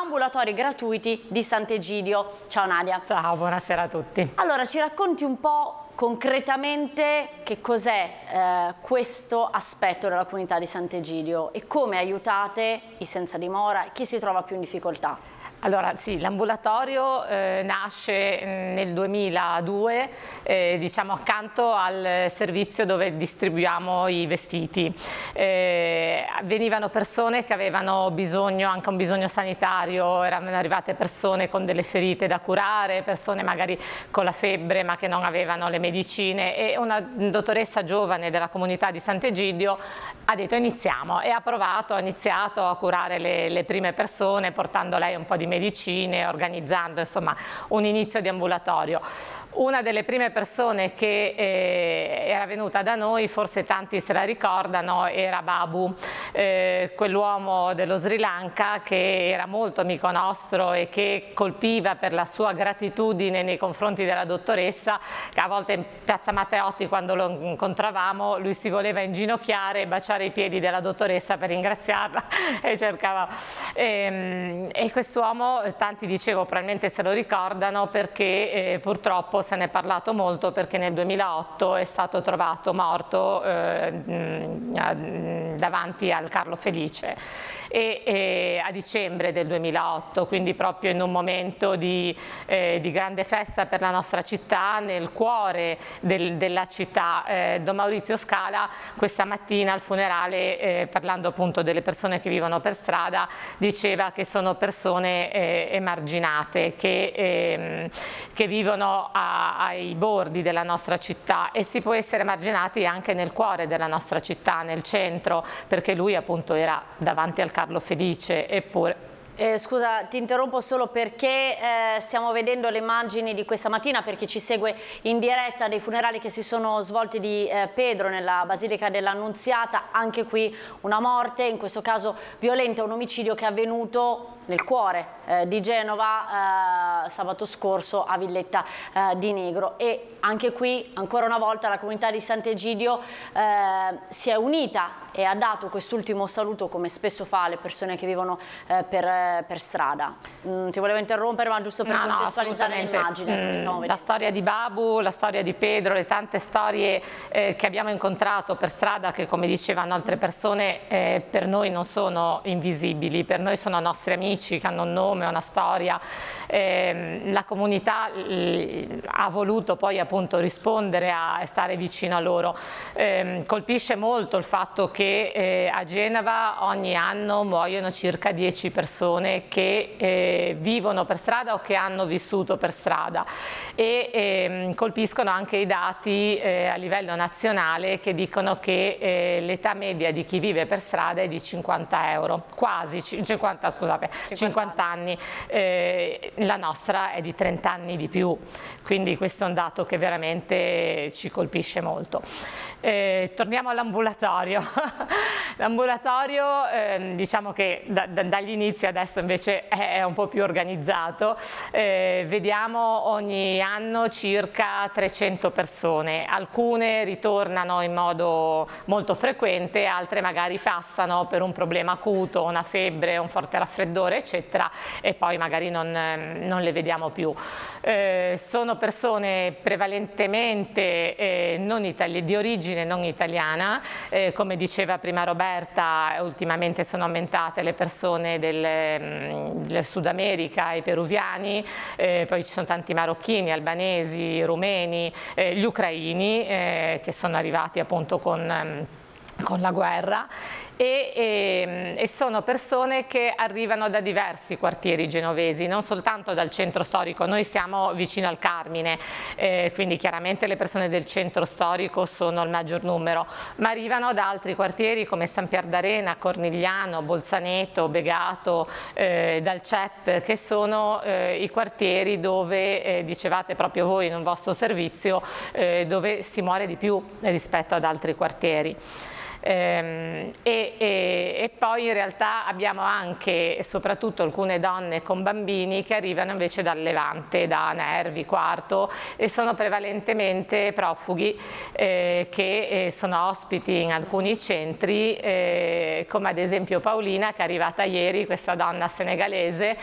ambulatori gratuiti di Sant'Egidio. Ciao Nadia. Ciao, buonasera a tutti. Allora, ci racconti un po' concretamente che cos'è questo aspetto della comunità di Sant'Egidio e come aiutate i senza dimora e chi si trova più in difficoltà? Allora sì, l'ambulatorio nasce nel 2002, diciamo accanto al servizio dove distribuiamo i vestiti. Venivano persone che avevano bisogno, anche un bisogno sanitario, erano arrivate persone con delle ferite da curare, persone magari con la febbre ma che non avevano le medicine, e una dottoressa giovane della comunità di Sant'Egidio ha detto iniziamo, e ha iniziato a curare le prime persone portando lei un po' di medicine, organizzando insomma un inizio di ambulatorio. Una delle prime persone che era venuta da noi, forse tanti se la ricordano, era Babu, quell'uomo dello Sri Lanka che era molto amico nostro e che colpiva per la sua gratitudine nei confronti della dottoressa, che a volte in Piazza Matteotti, quando lo incontravamo, lui si voleva inginocchiare e baciare i piedi della dottoressa per ringraziarla e cercava. E quest'uomo, tanti dicevo probabilmente se lo ricordano perché purtroppo se ne è parlato molto, perché nel 2008 è stato trovato morto davanti al Carlo Felice e a dicembre del 2008, quindi proprio in un momento di grande festa per la nostra città, nel cuore della città. Don Maurizio Scala questa mattina al funerale, parlando appunto delle persone che vivono per strada, diceva che sono persone emarginate che vivono ai bordi della nostra città, e si può essere emarginati anche nel cuore della nostra città, nel centro, perché lui appunto era davanti al Carlo Felice. Eppure scusa, ti interrompo solo perché stiamo vedendo le immagini di questa mattina, per chi ci segue in diretta, dei funerali che si sono svolti di Pedro nella Basilica dell'Annunziata. Anche qui una morte, in questo caso violenta, un omicidio che è avvenuto nel cuore di Genova sabato scorso a Villetta di Negro. E anche qui ancora una volta la comunità di Sant'Egidio si è unita e ha dato quest'ultimo saluto, come spesso fa alle persone che vivono per strada. Ti volevo interrompere, ma giusto per contestualizzare l'immagine. La storia di Babu, la storia di Pedro, le tante storie che abbiamo incontrato per strada, che come dicevano altre persone per noi non sono invisibili, per noi sono nostri amici che hanno un nome, una storia. La comunità ha voluto poi appunto rispondere e stare vicino a loro. Colpisce molto il fatto che a Genova ogni anno muoiono circa 10 persone che vivono per strada o che hanno vissuto per strada, e colpiscono anche i dati a livello nazionale che dicono che l'età media di chi vive per strada è di 50 euro, quasi 50, scusate, 50 anni, la nostra è di 30 anni di più, quindi questo è un dato che veramente ci colpisce molto. Torniamo all'ambulatorio. L'ambulatorio diciamo che dagli inizi adesso invece è un po' più organizzato. Vediamo ogni anno circa 300 persone, alcune ritornano in modo molto frequente, altre magari passano per un problema acuto, una febbre, un forte raffreddore eccetera, e poi magari non le vediamo più. Sono persone prevalentemente di origine non italiana, come diceva prima Roberta, ultimamente sono aumentate le persone del Sud America, i peruviani, poi ci sono tanti marocchini, albanesi, rumeni, gli ucraini che sono arrivati appunto con la guerra, e sono persone che arrivano da diversi quartieri genovesi, non soltanto dal centro storico. Noi siamo vicino al Carmine, quindi chiaramente le persone del centro storico sono il maggior numero, ma arrivano da altri quartieri come San Pier d'Arena, Cornigliano, Bolzaneto, Begato, dal CEP, che sono i quartieri dove, dicevate proprio voi in un vostro servizio, dove si muore di più rispetto ad altri quartieri. E poi in realtà abbiamo anche e soprattutto alcune donne con bambini che arrivano invece dal Levante, da Nervi, Quarto, e sono prevalentemente profughi che sono ospiti in alcuni centri, come ad esempio Paolina, che è arrivata ieri, questa donna senegalese